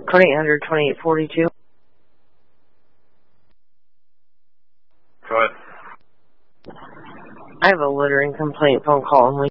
1-800-2842. Go ahead. I have a littering complaint phone call in